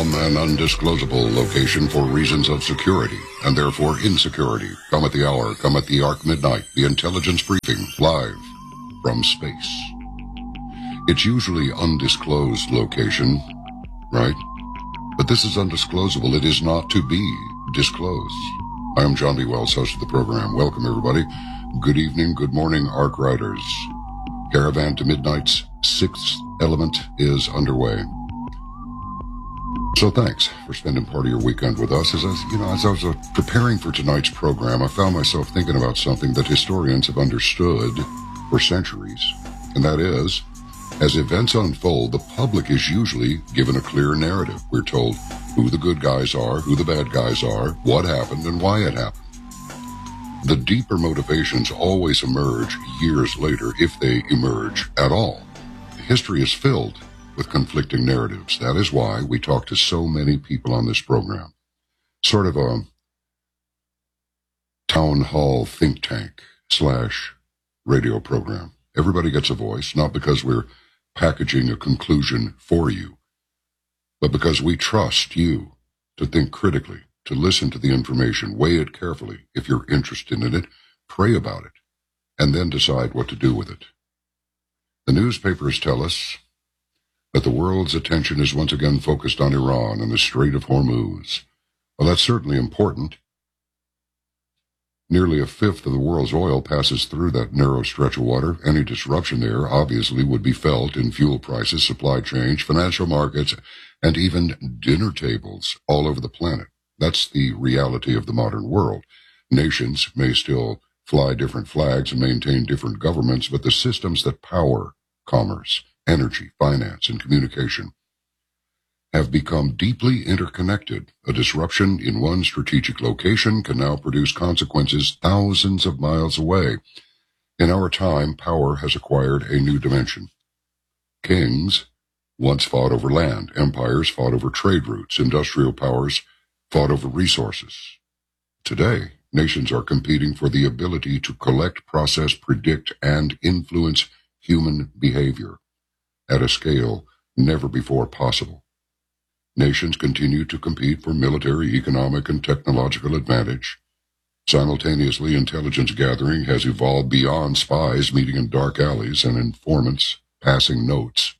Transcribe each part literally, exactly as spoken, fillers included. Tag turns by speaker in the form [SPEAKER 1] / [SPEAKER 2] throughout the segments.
[SPEAKER 1] from an undisclosable location for reasons of security, and therefore insecurity. Come at the hour, come at the Ark Midnight, the intelligence briefing, live from space. It's usually undisclosed location, right? But this is undisclosable. It is not to be disclosed. I am John B. Wells, host of the program. Welcome, everybody. Good evening, good morning, Ark Riders. Caravan to Midnight's sixth element is underway. So thanks for spending part of your weekend with us. As I, you know, as I was uh, preparing for tonight's program, I found myself thinking about something that historians have understood for centuries, and that is, as events unfold, the public is usually given a clear narrative. We're told who the good guys are, who the bad guys are, what happened, and why it happened. The deeper motivations always emerge years later, if they emerge at all. History is filled with conflicting narratives. That is why we talk to so many people on this program. Sort of a town hall think tank slash radio program. Everybody gets a voice, not because we're packaging a conclusion for you, but because we trust you to think critically, to listen to the information, weigh it carefully. If you're interested in it, pray about it, and then decide what to do with it. The newspapers tell us that the world's attention is once again focused on Iran and the Strait of Hormuz. Well, that's certainly important. Nearly a fifth of the world's oil passes through that narrow stretch of water. Any disruption there obviously would be felt in fuel prices, supply chains, financial markets, and even dinner tables all over the planet. That's the reality of the modern world. Nations may still fly different flags and maintain different governments, but the systems that power commerce, energy, finance, and communication have become deeply interconnected. A disruption in one strategic location can now produce consequences thousands of miles away. In our time, power has acquired a new dimension. Kings once fought over land. Empires fought over trade routes. Industrial powers fought over resources. Today, nations are competing for the ability to collect, process, predict, and influence human behavior at a scale never before possible. Nations continue to compete for military, economic, and technological advantage. Simultaneously, intelligence gathering has evolved beyond spies meeting in dark alleys and informants passing notes.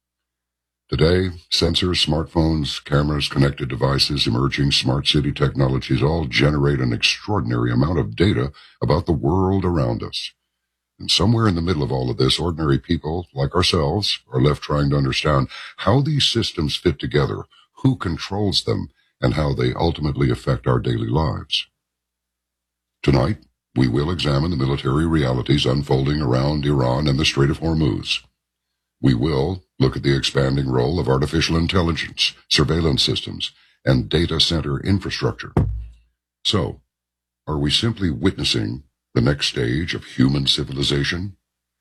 [SPEAKER 1] Today, sensors, smartphones, cameras, connected devices, emerging smart city technologies all generate an extraordinary amount of data about the world around us. And somewhere in the middle of all of this, ordinary people like ourselves are left trying to understand how these systems fit together, who controls them, and how they ultimately affect our daily lives. Tonight, we will examine the military realities unfolding around Iran and the Strait of Hormuz. We will look at the expanding role of artificial intelligence, surveillance systems, and data center infrastructure. So, are we simply witnessing the next stage of human civilization?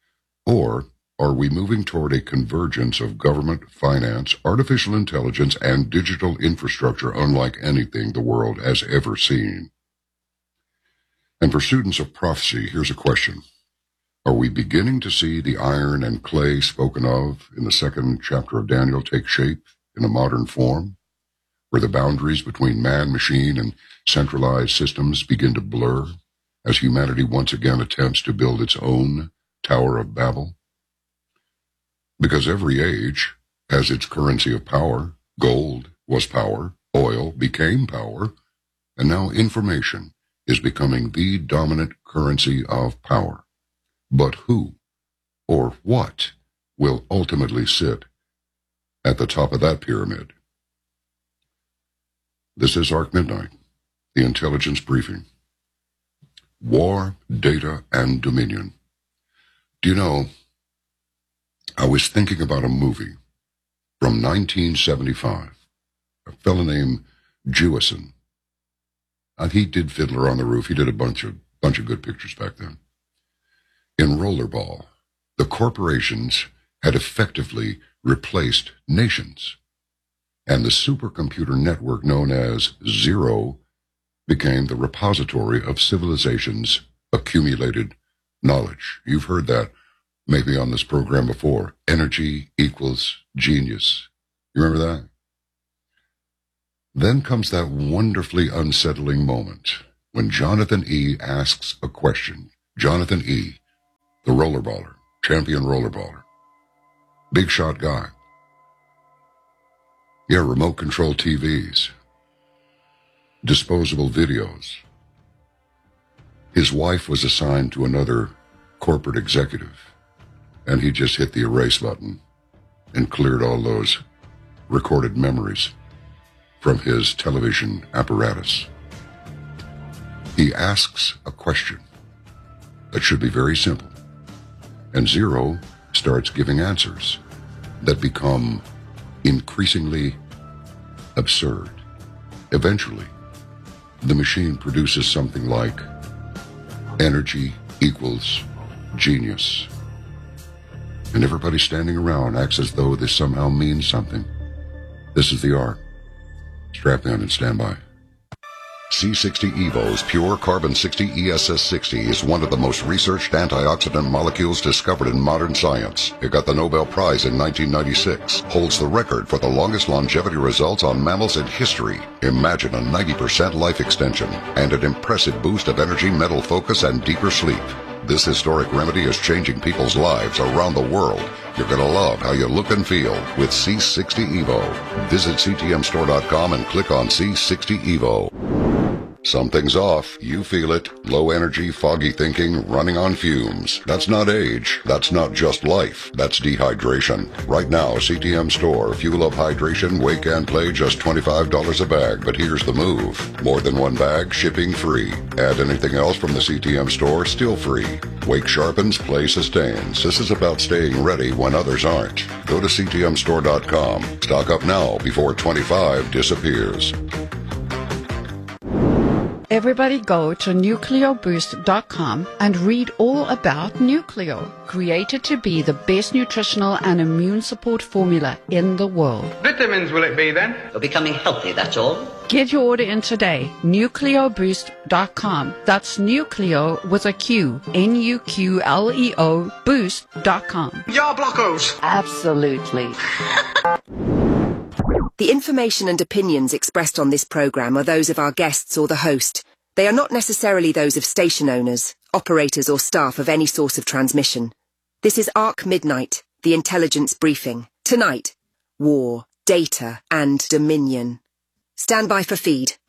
[SPEAKER 1] Or are we moving toward a convergence of government, finance, artificial intelligence, and digital infrastructure unlike anything the world has ever seen? And for students of prophecy, here's a question. Are we beginning to see the iron and clay spoken of in the second chapter of Daniel take shape in a modern form, where the boundaries between man, machine, and centralized systems begin to blur as humanity once again attempts to build its own Tower of Babel? Because every age has its currency of power. Gold was power, oil became power, and now information is becoming the dominant currency of power. But who or what will ultimately sit at the top of that pyramid? This is Ark Midnight, the intelligence briefing. War, data, and dominion. Do you know, I was thinking about a movie from nineteen seventy-five. A fellow named Jewison. Uh, he did Fiddler on the Roof. He did a bunch of bunch of good pictures back then. In Rollerball, the corporations had effectively replaced nations, and the supercomputer network known as Zero became the repository of civilization's accumulated knowledge. You've heard that maybe on this program before. Energy equals genius. You remember that? Then comes that wonderfully unsettling moment when Jonathan E. asks a question. Jonathan E., the rollerballer, champion rollerballer, big shot guy. Yeah, remote control T Vs, disposable videos. His wife was assigned to another corporate executive, and he just hit the erase button and cleared all those recorded memories from his television apparatus. He asks a question that should be very simple, and Zero starts giving answers that become increasingly absurd. Eventually, the machine produces something like energy equals genius. And everybody standing around acts as though this somehow means something. This is the art. Strap in and stand by. C sixty Evo's Pure Carbon sixty E S S sixty is one of the most researched antioxidant molecules discovered in modern science. It got the Nobel Prize in nineteen ninety-six, holds the record for the longest longevity results on mammals in history. Imagine a ninety percent life extension and an impressive boost of energy, mental focus, and deeper sleep. This historic remedy is changing people's lives around the world. You're going to love how you look and feel with C sixty Evo. Visit C T M store dot com and click on C sixty Evo. Something's off. You feel it. Low energy, foggy thinking, running on fumes. That's not age. That's not just life. That's dehydration. Right now, C T M Store. Fuel up hydration, wake and play, just twenty-five dollars a bag. But here's the move. More than one bag, shipping free. Add anything else from the C T M Store, still free. Wake sharpens, play sustains. This is about staying ready when others aren't. Go to C T M store dot com. Stock up now before twenty-five disappears.
[SPEAKER 2] Everybody go to nucleo boost dot com and read all about Nucleo, created to be the best nutritional and immune support formula in the world.
[SPEAKER 3] Vitamins will it be then?
[SPEAKER 4] You're becoming healthy, that's all.
[SPEAKER 2] Get your order in today, nucleo boost dot com. That's Nucleo with a Q, N U Q L E O, boost dot com.
[SPEAKER 3] Ya blockos!
[SPEAKER 2] Absolutely.
[SPEAKER 5] The information and opinions expressed on this programme are those of our guests or the host. They are not necessarily those of station owners, operators or staff of any source of transmission. This is Arc Midnight, the intelligence briefing. Tonight, war, data and dominion. Stand by for feed.